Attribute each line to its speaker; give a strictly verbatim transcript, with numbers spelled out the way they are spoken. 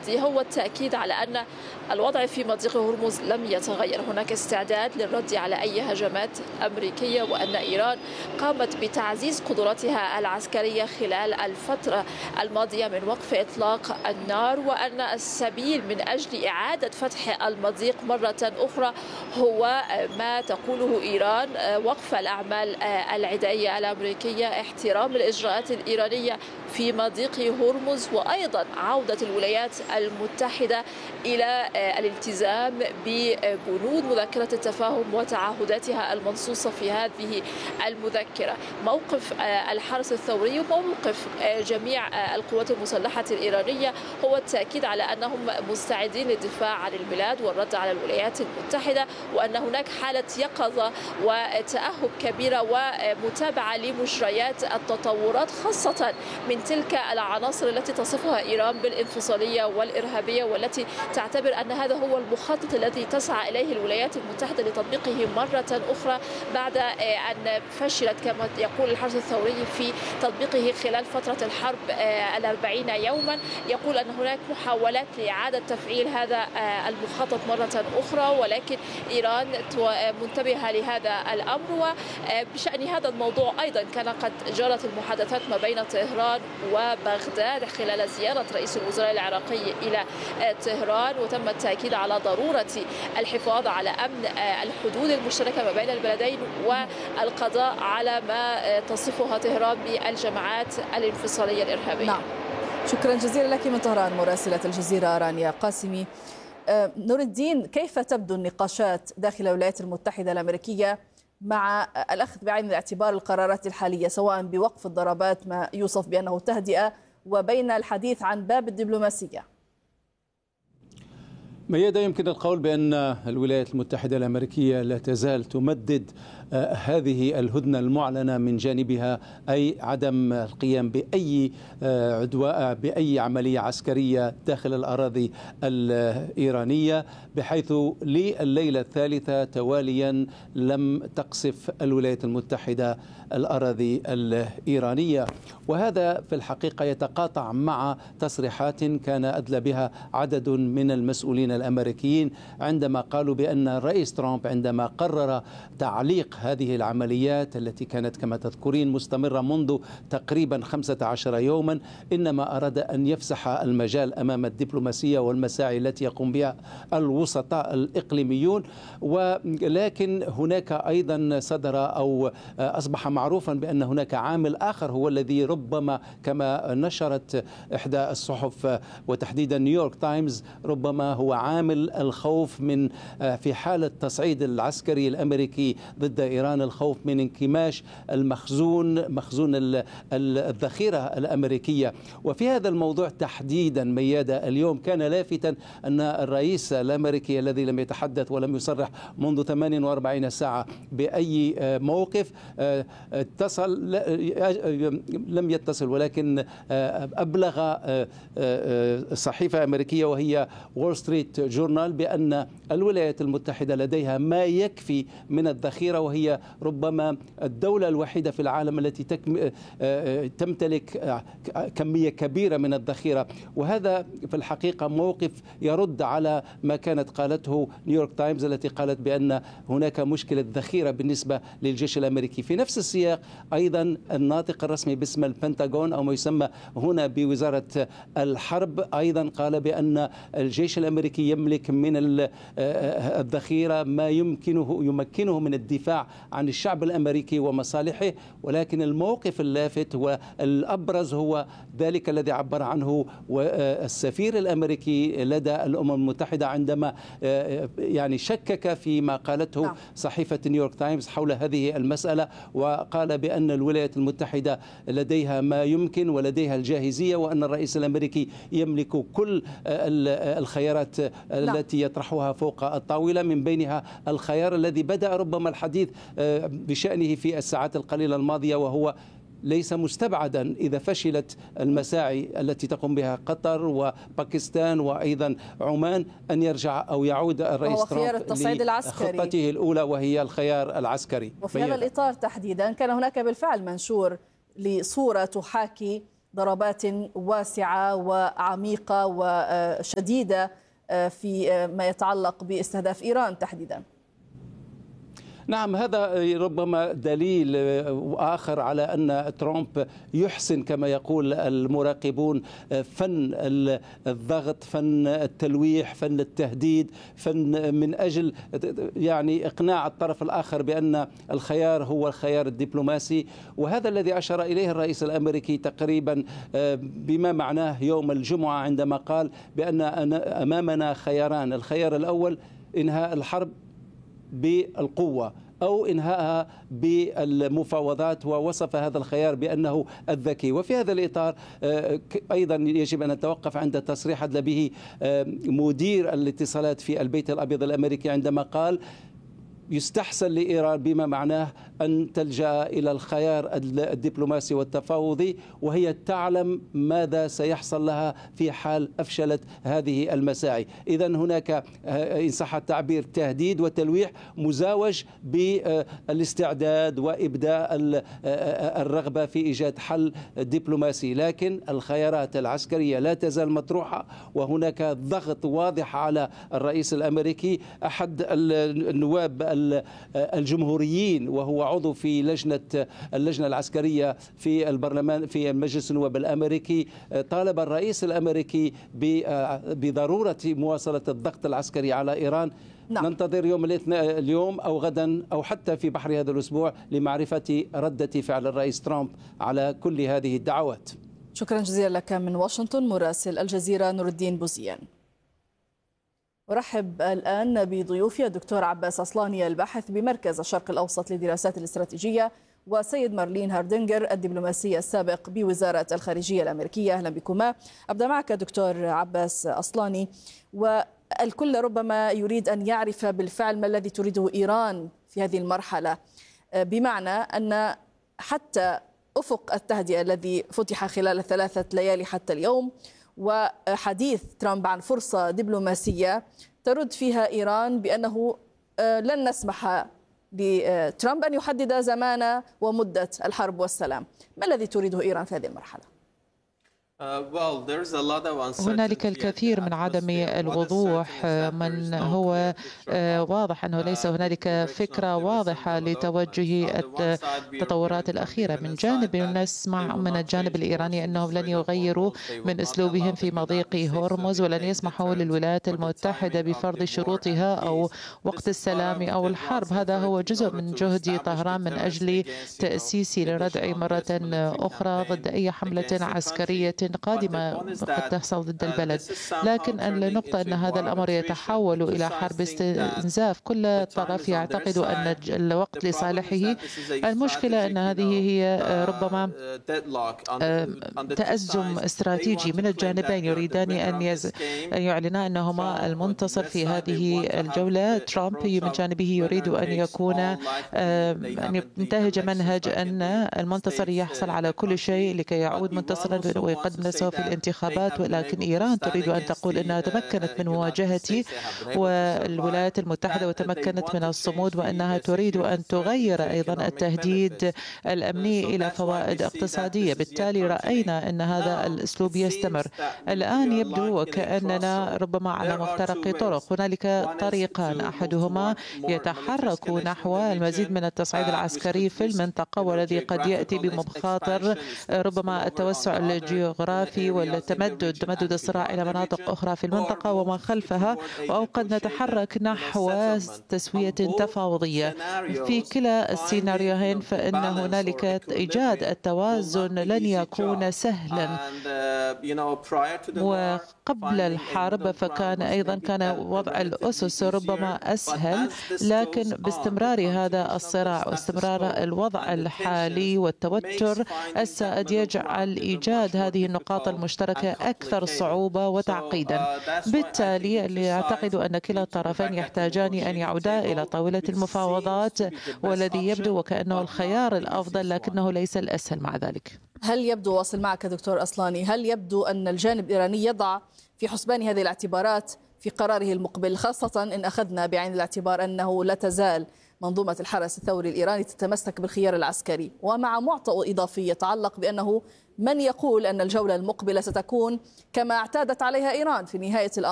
Speaker 1: التحدي هو التأكيد على أن الوضع في مضيق هرمز لم يتغير. هناك استعداد للرد على أي هجمات أمريكية، وأن إيران قامت بتعزيز قدراتها العسكرية خلال الفترة الماضية من وقف إطلاق النار، وأن السبيل من أجل إعادة فتح المضيق مرة أخرى هو ما تقوله إيران: وقف الأعمال العدائية الأمريكية، احترام الإجراءات الإيرانية في مضيق هرمز، وأيضا عودة الولايات المتحدة إلى الالتزام ببنود مذكرة التفاهم وتعهداتها المنصوصة في هذه المذكرة. موقف الحرس الثوري وموقف جميع القوات المسلحة الإيرانية هو التأكيد على أنهم مستعدين للدفاع عن البلاد والرد على الولايات المتحدة، وأن هناك حالة يقظة وتأهب كبيرة ومتابعة لمجريات التطورات، خاصة من تلك العناصر التي تصفها إيران بالانفصالية والإرهابية، والتي تعتبر أن هذا هو المخطط الذي تسعى إليه الولايات المتحدة لتطبيقه مرة أخرى بعد أن فشلت كما يقول الحرس الثوري في تطبيقه خلال فترة الحرب الأربعين يوما. يقول أن هناك محاولات لإعادة تفعيل هذا المخطط مرة أخرى، ولكن إيران منتبهة لهذا الأمر. وبشأن هذا الموضوع أيضا كان قد جرت المحادثات ما بين طهران وبغداد خلال زيارة رئيس الوزراء العراقي إلى طهران، وتم التأكيد على ضرورة الحفاظ على أمن الحدود المشتركة ما بين البلدين والقضاء على ما تصفها طهران بالجماعات الانفصالية الإرهابية.
Speaker 2: نعم. شكرا جزيلا لك من طهران مراسلة الجزيرة رانيا قاسمي. نور الدين، كيف تبدو النقاشات داخل الولايات المتحدة الأمريكية مع الأخذ بعين الاعتبار القرارات الحالية، سواء بوقف الضربات ما يوصف بأنه تهدئة وبين الحديث عن باب الدبلوماسية؟
Speaker 3: ميادة، يمكن القول بأن الولايات المتحدة الأمريكية لا تزال تمدد هذه الهدنة المعلنة من جانبها، أي عدم القيام بأي عدواء بأي عملية عسكرية داخل الأراضي الإيرانية، بحيث لليلة الثالثة تواليا لم تقصف الولايات المتحدة الأراضي الإيرانية. وهذا في الحقيقة يتقاطع مع تصريحات كان أدلى بها عدد من المسؤولين الأمريكيين عندما قالوا بأن الرئيس ترامب عندما قرر تعليق هذه العمليات التي كانت كما تذكرين مستمرة منذ تقريبا خمسة عشر يوما، إنما أراد أن يفسح المجال أمام الدبلوماسية والمساعي التي يقوم بها الوسطاء الإقليميون. ولكن هناك أيضا صدر أو أصبح معروفا بأن هناك عامل آخر هو الذي ربما كما نشرت إحدى الصحف وتحديدا نيويورك تايمز، ربما هو عامل الخوف من في حالة تصعيد العسكري الأمريكي ضد إيران، الخوف من انكماش المخزون مخزون الذخيرة الأمريكية. وفي هذا الموضوع تحديدا ميادة، اليوم كان لافتا أن الرئيس الأمريكي الذي لم يتحدث ولم يصرح منذ ثمانية وأربعين ساعة بأي موقف اتصل لم يتصل ولكن أبلغ صحيفة أمريكية وهي وول ستريت جورنال بأن الولايات المتحدة لديها ما يكفي من الذخيرة، وهي ربما الدولة الوحيدة في العالم التي تمتلك كمية كبيرة من الذخيرة. وهذا في الحقيقة موقف يرد على ما كانت قالته نيويورك تايمز التي قالت بأن هناك مشكلة ذخيرة بالنسبة للجيش الأمريكي. في نفس السياق أيضا الناطق الرسمي باسم البنتاغون أو ما يسمى هنا بوزارة الحرب أيضا قال بأن الجيش الأمريكي يملك من الذخيرة ما يمكنه يمكنه من الدفاع عن الشعب الأمريكي ومصالحه. ولكن الموقف اللافت والأبرز هو ذلك الذي عبر عنه السفير الأمريكي لدى الأمم المتحدة عندما يعني شكك فيما قالته صحيفة نيويورك تايمز حول هذه المسألة، وقال بأن الولايات المتحدة لديها ما يمكن ولديها الجاهزية، وأن الرئيس الأمريكي يملك كل الخيارات التي يطرحها فوق الطاولة، من بينها الخيار الذي بدأ ربما الحديث بشأنه في الساعات القليلة الماضية، وهو ليس مستبعدا إذا فشلت المساعي التي تقوم بها قطر وباكستان وأيضا عمان أن يرجع أو يعود الرئيس ترامب لخطته الأولى وهي الخيار العسكري.
Speaker 2: وفي هذا الإطار تحديدا كان هناك بالفعل منشور لصورة تحاكي ضربات واسعة وعميقة وشديدة في ما يتعلق باستهداف إيران تحديدا.
Speaker 3: نعم، هذا ربما دليل آخر على أن ترامب يحسن كما يقول المراقبون فن الضغط، فن التلويح، فن التهديد، فن من أجل يعني إقناع الطرف الآخر بأن الخيار هو الخيار الدبلوماسي. وهذا الذي أشار إليه الرئيس الأمريكي تقريبا بما معناه يوم الجمعة عندما قال بأن أمامنا خياران: الخيار الأول إنهاء الحرب بالقوة أو إنهاءها بالمفاوضات، ووصف هذا الخيار بأنه الذكي. وفي هذا الإطار أيضا يجب أن نتوقف عند تصريح أدلى به مدير الاتصالات في البيت الأبيض الأمريكي عندما قال يستحسن لإيران بما معناه أن تلجأ إلى الخيار الدبلوماسي والتفاوضي، وهي تعلم ماذا سيحصل لها في حال أفشلت هذه المساعي. إذن هناك إن صح التعبير تهديد وتلويح مزاوج بالاستعداد وإبداء الرغبة في إيجاد حل دبلوماسي، لكن الخيارات العسكرية لا تزال مطروحة، وهناك ضغط واضح على الرئيس الأمريكي. أحد النواب الجمهوريين وهو عضو في لجنة اللجنة العسكرية في البرلمان في مجلس النواب الأمريكي طالب الرئيس الأمريكي بضرورة مواصلة الضغط العسكري على إيران. نعم. ننتظر يوم الاثنين اليوم أو غدا أو حتى في بحر هذا الأسبوع لمعرفة ردة فعل الرئيس ترامب على كل هذه الدعوات.
Speaker 2: شكرا جزيلا لك من واشنطن مراسل الجزيرة نور الدين بوزيان. أرحب الآن بضيوفي الدكتور عباس أصلاني الباحث بمركز الشرق الأوسط للدراسات الاستراتيجية، وسيد مارلين هاردنجر الدبلوماسي السابق بوزارة الخارجية الأمريكية. أهلا بكما. أبدأ معك دكتور عباس أصلاني، والكل ربما يريد أن يعرف بالفعل ما الذي تريده إيران في هذه المرحلة، بمعنى أن حتى أفق التهدئة الذي فتح خلال ثلاثة ليالي حتى اليوم، وحديث ترامب عن فرصة دبلوماسية ترد فيها إيران بأنه لن نسمح لترامب أن يحدد زمان ومدة الحرب والسلام. ما الذي تريده إيران في هذه المرحلة؟
Speaker 4: هنالك الكثير من عدم الوضوح، من هو واضح أنه ليس هنالك فكرة واضحة لتوجه التطورات الأخيرة. من جانب نسمع من الجانب الإيراني أنهم لن يغيروا من أسلوبهم في مضيق هرمز، ولن يسمحوا للولايات المتحدة بفرض شروطها أو وقت السلام أو الحرب. هذا هو جزء من جهد طهران من أجل تأسيس لردع مرة أخرى ضد أي حملة عسكرية قادمة قد تحصل ضد البلد. لكن النقطة أن هذا الأمر يتحول إلى حرب استنزاف. كل طرف يعتقد أن الوقت لصالحه. المشكلة أن هذه هي ربما تأزم استراتيجي من الجانبين، يريدان أن يز... يعلنا أنهما المنتصر في هذه الجولة. ترامب من جانبه يريد أن يكون أن ينتهج منهج أن المنتصر يحصل على كل شيء لكي يعود منتصرا ويقدم نفسه في الانتخابات. ولكن إيران تريد أن تقول أنها تمكنت من مواجهة والولايات المتحدة وتمكنت من الصمود، وأنها تريد أن تغير أيضا التهديد الأمني إلى فوائد اقتصادية. بالتالي رأينا أن هذا الأسلوب يستمر. الآن يبدو وكأننا ربما على مفترق طرق. هنالك طريقان، أحدهما يتحرك نحو المزيد من التصعيد العسكري في المنطقة، والذي قد يأتي بمخاطر ربما التوسع الجغرافي والتمدد تمدد الصراع إلى مناطق أخرى في المنطقة وما خلفها، أو قد نتحرك نحو تسوية تفاوضية. في كلا السيناريوهين فإن هنالك إيجاد التوازن لن يكون سهلا. وقبل الحرب فكان أيضا كان وضع الأسس ربما أسهل، لكن باستمرار هذا الصراع واستمرار الوضع الحالي والتوتر السائد يجعل إيجاد هذه النقاط المشتركة أكثر صعوبة وتعقيدا. بالتالي يعتقد أن كلا الطرفين يحتاجان أن يعودا إلى طاولة المفاوضات، والذي يبدو وكأنه الخيار الأفضل، لكنه ليس الأسهل مع ذلك.
Speaker 2: هل يبدو، واصل معك دكتور أصلاني، هل يبدو أن الجانب الإيراني يضع في حسبان هذه الاعتبارات في قراره المقبل، خاصة إن أخذنا بعين الاعتبار أنه لا تزال منظومة الحرس الثوري الإيراني تتمسك بالخيار العسكري، ومع معطى إضافي يتعلق بأنه من يقول أن الجولة المقبلة ستكون كما اعتادت عليها إيران في نهاية الأمر